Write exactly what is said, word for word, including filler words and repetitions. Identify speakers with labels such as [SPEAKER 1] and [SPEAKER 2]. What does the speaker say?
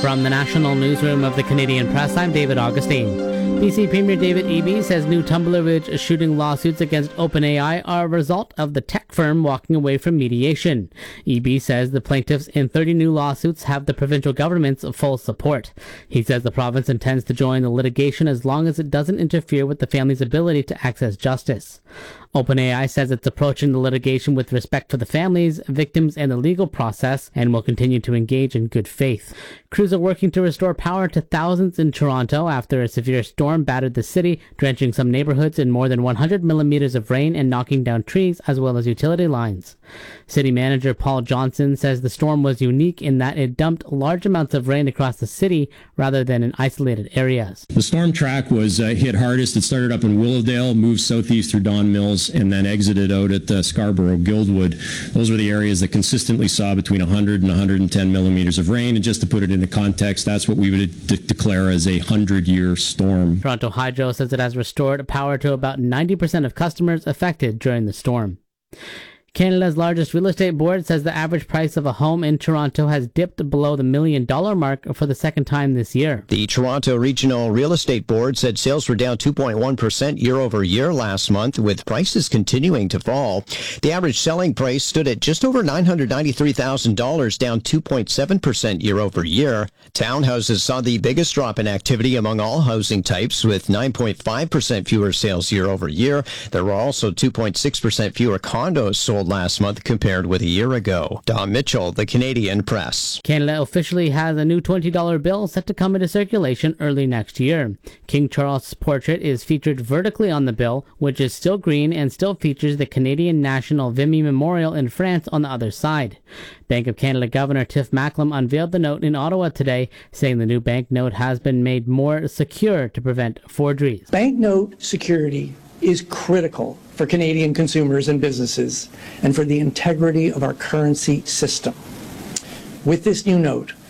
[SPEAKER 1] From the National Newsroom of the Canadian Press, I'm David Augustine. B C Premier David Eby says new Tumbler Ridge shooting lawsuits against OpenAI are a result of the tech firm walking away from mediation. Eby says the plaintiffs in thirty new lawsuits have the provincial government's full support. He says the province intends to join the litigation as long as it doesn't interfere with the family's ability to access justice. OpenAI says it's approaching the litigation with respect for the families, victims, and the legal process, and will continue to engage in good faith. Crews are working to restore power to thousands in Toronto after a severe storm battered the city, drenching some neighborhoods in more than one hundred millimeters of rain and knocking down trees as well as utility lines. City manager Paul Johnson says the storm was unique in that it dumped large amounts of rain across the city rather than in isolated areas.
[SPEAKER 2] The storm track was uh, hit hardest. It started up in Willowdale, moved southeast through Don Mills, and then exited out at uh, Scarborough Guildwood. Those were the areas that consistently saw between one hundred and one hundred ten millimeters of rain. And just to put it into context, that's what we would de- declare as a hundred-year storm.
[SPEAKER 1] Toronto Hydro says it has restored power to about ninety percent of customers affected during the storm. Canada's largest real estate board says the average price of a home in Toronto has dipped below the million dollar mark for the second time this year.
[SPEAKER 3] The Toronto Regional Real Estate Board said sales were down two point one percent year over year last month, with prices continuing to fall. The average selling price stood at just over nine hundred ninety-three thousand dollars, down two point seven percent year over year. Townhouses saw the biggest drop in activity among all housing types, with nine point five percent fewer sales year over year. There were also two point six percent fewer condos sold last month compared with a year ago. Don Mitchell, the Canadian Press.
[SPEAKER 1] Canada officially has a new twenty dollar bill set to come into circulation early next year. King Charles' portrait is featured vertically on the bill, which is still green and still features the Canadian National Vimy Memorial in France on the other side. Bank of Canada Governor Tiff Macklem unveiled the note in Ottawa today, saying the new banknote has been made more secure to prevent forgeries.
[SPEAKER 4] Banknote security is critical for Canadian consumers and businesses and for the integrity of our currency system. With this new note,